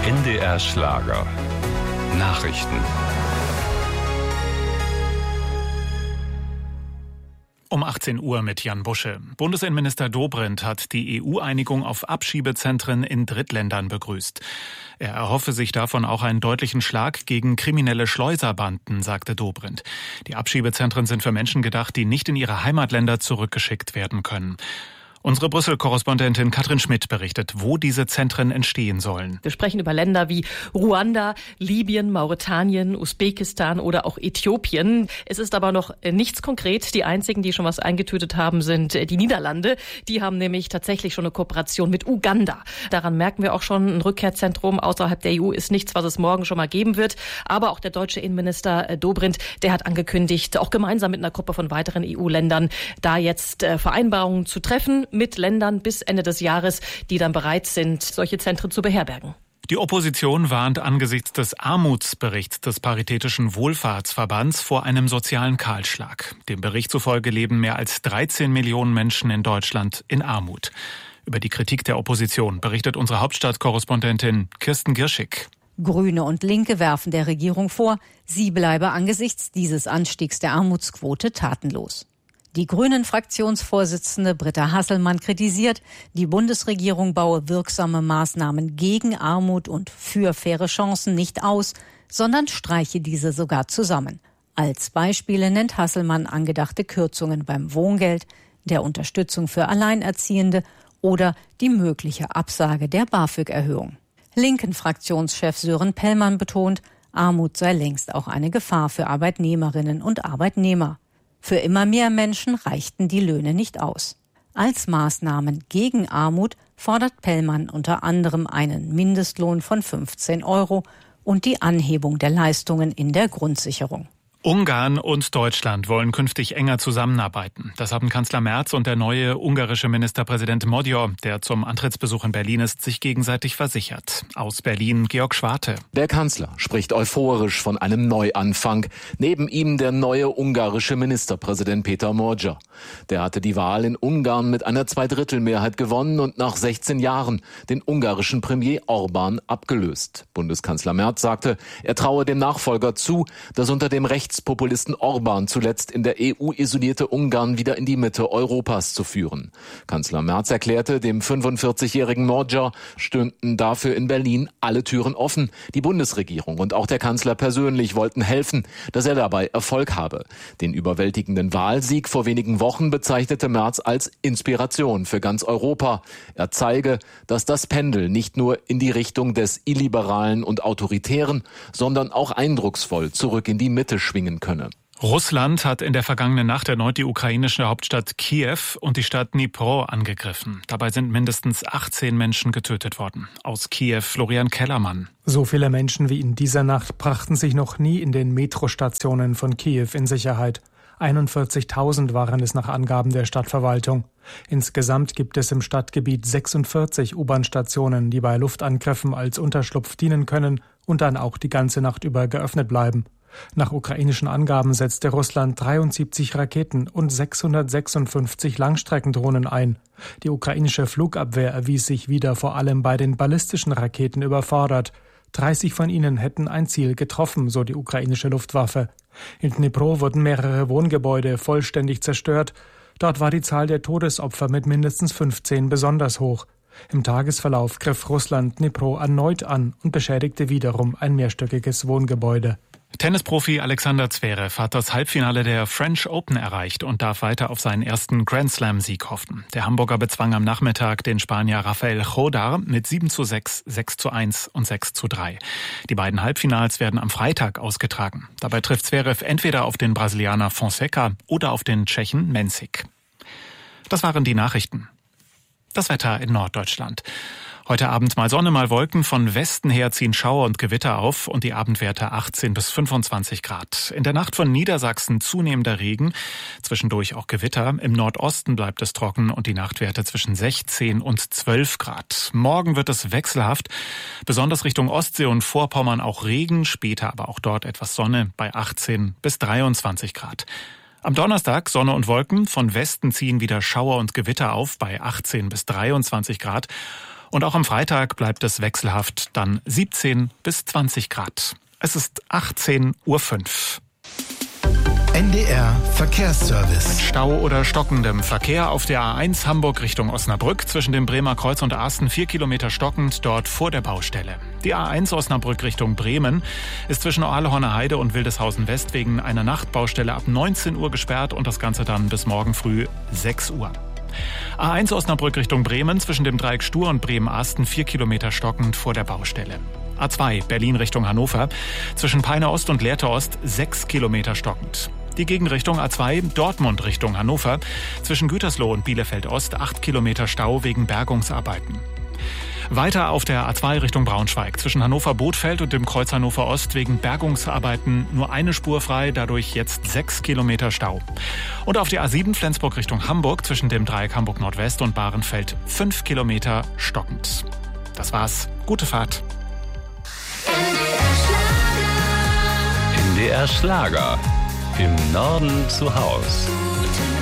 NDR Schlager. Nachrichten. Um 18 Uhr mit Jan Busche. Bundesinnenminister Dobrindt hat die EU-Einigung auf Abschiebezentren in Drittländern begrüßt. Er erhoffe sich davon auch einen deutlichen Schlag gegen kriminelle Schleuserbanden, sagte Dobrindt. Die Abschiebezentren sind für Menschen gedacht, die nicht in ihre Heimatländer zurückgeschickt werden können. Unsere Brüssel-Korrespondentin Katrin Schmidt berichtet, wo diese Zentren entstehen sollen. Wir sprechen über Länder wie Ruanda, Libyen, Mauretanien, Usbekistan oder auch Äthiopien. Es ist aber noch nichts konkret. Die einzigen, die schon was eingetütet haben, sind die Niederlande. Die haben nämlich tatsächlich schon eine Kooperation mit Uganda. Daran merken wir auch schon, ein Rückkehrzentrum außerhalb der EU ist nichts, was es morgen schon mal geben wird. Aber auch der deutsche Innenminister Dobrindt, der hat angekündigt, auch gemeinsam mit einer Gruppe von weiteren EU-Ländern, da jetzt Vereinbarungen zu treffen mit Ländern bis Ende des Jahres, die dann bereit sind, solche Zentren zu beherbergen. Die Opposition warnt angesichts des Armutsberichts des Paritätischen Wohlfahrtsverbands vor einem sozialen Kahlschlag. Dem Bericht zufolge leben mehr als 13 Millionen Menschen in Deutschland in Armut. Über die Kritik der Opposition berichtet unsere Hauptstadtkorrespondentin Kirsten Girschig. Grüne und Linke werfen der Regierung vor, sie bleibe angesichts dieses Anstiegs der Armutsquote tatenlos. Die Grünen-Fraktionsvorsitzende Britta Hasselmann kritisiert, die Bundesregierung baue wirksame Maßnahmen gegen Armut und für faire Chancen nicht aus, sondern streiche diese sogar zusammen. Als Beispiele nennt Hasselmann angedachte Kürzungen beim Wohngeld, der Unterstützung für Alleinerziehende oder die mögliche Absage der BAföG-Erhöhung. Linken-Fraktionschef Sören Pellmann betont, Armut sei längst auch eine Gefahr für Arbeitnehmerinnen und Arbeitnehmer. Für immer mehr Menschen reichten die Löhne nicht aus. Als Maßnahmen gegen Armut fordert Pellmann unter anderem einen Mindestlohn von 15 € und die Anhebung der Leistungen in der Grundsicherung. Ungarn und Deutschland wollen künftig enger zusammenarbeiten. Das haben Kanzler Merz und der neue ungarische Ministerpräsident Magyar, der zum Antrittsbesuch in Berlin ist, sich gegenseitig versichert. Aus Berlin Georg Schwarte. Der Kanzler spricht euphorisch von einem Neuanfang. Neben ihm der neue ungarische Ministerpräsident Péter Magyar. Der hatte die Wahl in Ungarn mit einer Zweidrittelmehrheit gewonnen und nach 16 Jahren den ungarischen Premier Orbán abgelöst. Bundeskanzler Merz sagte, er traue dem Nachfolger zu, dass unter dem Rechtspopulisten Orbán zuletzt in der EU isolierte Ungarn wieder in die Mitte Europas zu führen. Kanzler Merz erklärte, dem 45-jährigen Magyar stünden dafür in Berlin alle Türen offen. Die Bundesregierung und auch der Kanzler persönlich wollten helfen, dass er dabei Erfolg habe. Den überwältigenden Wahlsieg vor wenigen Wochen bezeichnete Merz als Inspiration für ganz Europa. Er zeige, dass das Pendel nicht nur in die Richtung des Illiberalen und Autoritären, sondern auch eindrucksvoll zurück in die Mitte schwingen könne. Russland hat in der vergangenen Nacht erneut die ukrainische Hauptstadt Kiew und die Stadt Dnipro angegriffen. Dabei sind mindestens 18 Menschen getötet worden. Aus Kiew Florian Kellermann. So viele Menschen wie in dieser Nacht brachten sich noch nie in den Metrostationen von Kiew in Sicherheit. 41.000 waren es nach Angaben der Stadtverwaltung. Insgesamt gibt es im Stadtgebiet 46 U-Bahn-Stationen, die bei Luftangriffen als Unterschlupf dienen können und dann auch die ganze Nacht über geöffnet bleiben. Nach ukrainischen Angaben setzte Russland 73 Raketen und 656 Langstreckendrohnen ein. Die ukrainische Flugabwehr erwies sich wieder vor allem bei den ballistischen Raketen überfordert. 30 von ihnen hätten ein Ziel getroffen, so die ukrainische Luftwaffe. In Dnipro wurden mehrere Wohngebäude vollständig zerstört. Dort war die Zahl der Todesopfer mit mindestens 15 besonders hoch. Im Tagesverlauf griff Russland Dnipro erneut an und beschädigte wiederum ein mehrstöckiges Wohngebäude. Tennisprofi Alexander Zverev hat das Halbfinale der French Open erreicht und darf weiter auf seinen ersten Grand-Slam-Sieg hoffen. Der Hamburger bezwang am Nachmittag den Spanier Rafael Chodar mit 7:6, 6:1 und 6:3. Die beiden Halbfinals werden am Freitag ausgetragen. Dabei trifft Zverev entweder auf den Brasilianer Fonseca oder auf den Tschechen Mensik. Das waren die Nachrichten. Das Wetter in Norddeutschland. Heute Abend mal Sonne, mal Wolken. Von Westen her ziehen Schauer und Gewitter auf und die Abendwerte 18 bis 25 Grad. In der Nacht von Niedersachsen zunehmender Regen, zwischendurch auch Gewitter. Im Nordosten bleibt es trocken und die Nachtwerte zwischen 16 und 12 Grad. Morgen wird es wechselhaft, besonders Richtung Ostsee und Vorpommern auch Regen, später aber auch dort etwas Sonne bei 18 bis 23 Grad. Am Donnerstag Sonne und Wolken, von Westen ziehen wieder Schauer und Gewitter auf bei 18 bis 23 Grad. Und auch am Freitag bleibt es wechselhaft, dann 17 bis 20 Grad. Es ist 18:05 Uhr. NDR Verkehrsservice. Stau oder stockendem Verkehr auf der A1 Hamburg Richtung Osnabrück zwischen dem Bremer Kreuz und Asten 4 Kilometer stockend, dort vor der Baustelle. Die A1 Osnabrück Richtung Bremen ist zwischen Orlehorner Heide und Wildeshausen West wegen einer Nachtbaustelle ab 19 Uhr gesperrt und das Ganze dann bis morgen früh 6 Uhr. A1 Osnabrück Richtung Bremen zwischen dem Dreieck Stur und Bremen-Asten 4 Kilometer stockend vor der Baustelle. A2 Berlin Richtung Hannover zwischen Peine Ost und Lehrte Ost 6 Kilometer stockend. Die Gegenrichtung A2 Dortmund Richtung Hannover zwischen Gütersloh und Bielefeld Ost 8 Kilometer Stau wegen Bergungsarbeiten. Weiter auf der A2 Richtung Braunschweig zwischen Hannover-Bothfeld und dem Kreuz Hannover Ost wegen Bergungsarbeiten nur eine Spur frei, dadurch jetzt 6 Kilometer Stau. Und auf der A7 Flensburg Richtung Hamburg zwischen dem Dreieck Hamburg Nordwest und Bahrenfeld 5 Kilometer stockend. Das war's. Gute Fahrt. NDR Schlager. Im Norden zu Haus.